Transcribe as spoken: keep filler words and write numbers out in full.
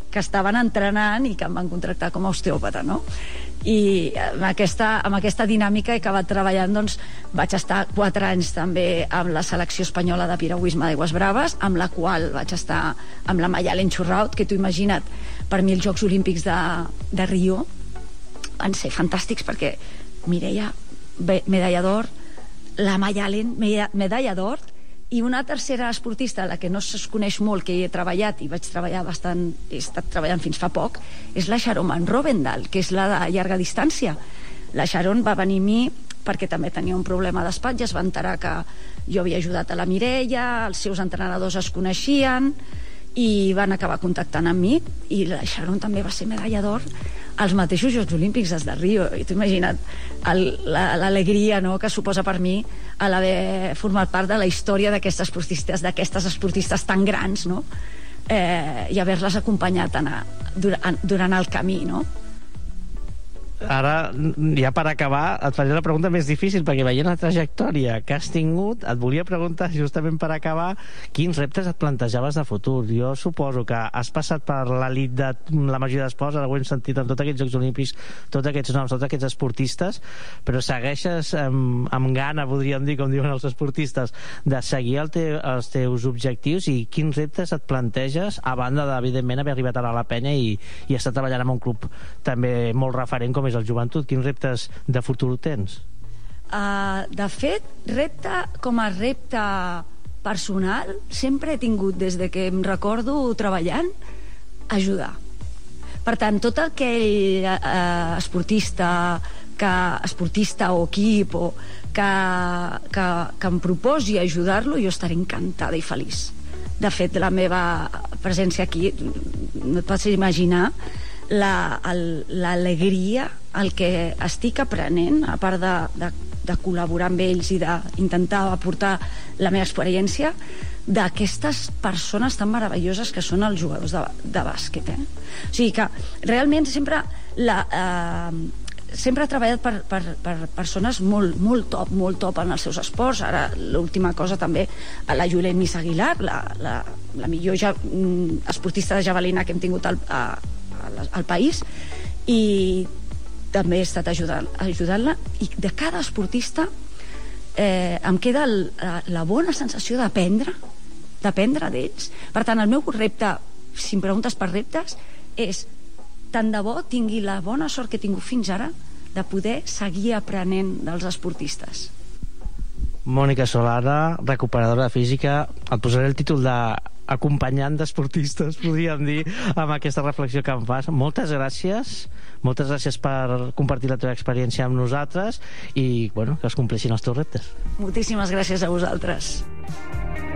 que estaven entrenant i que em van contractar com a osteòpata, no? I amb aquesta, amb aquesta dinàmica he acabat treballant, doncs vaig estar quatre anys també amb la selecció espanyola de piragüisme d'aigües braves, amb la qual vaig estar amb la Mayalen Churraut, que tu imagina't, per mi els Jocs Olímpics de, de Rio van ser fantàstics perquè Mireia, medalla d'or, la Mayalen, medalla d'or, i una tercera esportista, la que no es coneix molt, que hi he treballat i vaig treballar bastant, he estat treballant fins fa poc, és la Sharon Van Rovendal, que és la de llarga distància. La Sharon va venir a mi perquè també tenia un problema d'espatlla, es va enterar que jo havia ajudat a la Mireia, els seus entrenadors es coneixien i van acabar contactant amb mi, i la Sharon també va ser medalla d'or als mateixos Jocs Olímpics des de Rio, i tu imagina't l'alegria, no?, que suposa per mi a l'haver format part de la història d'aquestes esportistes, d'aquestes esportistes tan grans, no?, eh, i haver-les acompanyat a, durant, durant el camí, no? Ara, ja per acabar, et faré la pregunta més difícil, perquè veient la trajectòria que has tingut, et volia preguntar, justament per acabar, quins reptes et plantejaves de futur. Jo suposo que has passat per l'elit de la majoria d'esports, ara ho hem sentit en tots aquests Jocs Olímpics, tots aquests noms, tots aquests esportistes, però segueixes amb, amb gana, podríem dir, com diuen els esportistes, de seguir el te, els teus objectius, i quins reptes et planteges, a banda de, evidentment, haver arribat ara a la Penya i, i estar treballant en un club també molt referent com és el Joventut. Quins reptes de futur tens? Uh, de fet, repte com a repte personal sempre he tingut, des de que em recordo treballant, ajudar. Per tant, tot aquell uh, esportista que, esportista o equip o que, que, que em proposi ajudar-lo, jo estaré encantada i feliç. De fet, la meva presència aquí, no et pots imaginar l'alegria, el que estic aprenent, a part de, de, de col·laborar amb ells i d'intentar aportar la meva experiència, d'aquestes persones tan meravelloses que són els jugadors de, de bàsquet, eh? O sigui que realment sempre la, eh, sempre he treballat per, per, per persones molt, molt top, molt top en els seus esports. Ara l'última cosa també a la Julen Miss Aguilar, la, la, la millor ja, esportista de javelina que hem tingut al, a, al país, i també he estat ajudant-la ajudant i de cada esportista eh, em queda el, la, la bona sensació d'aprendre d'aprendre d'ells. Per tant, el meu repte, si em preguntes per reptes, és tant de bo tingui la bona sort que he tingut fins ara de poder seguir aprenent dels esportistes. Mònica Solana, recuperadora física, et posaré el títol de acompanyant d'esportistes, podríem dir, amb aquesta reflexió que em fas. Moltes gràcies, moltes gràcies per compartir la teva experiència amb nosaltres i, bueno, que es compleixin els teus reptes. Moltíssimes gràcies a vosaltres.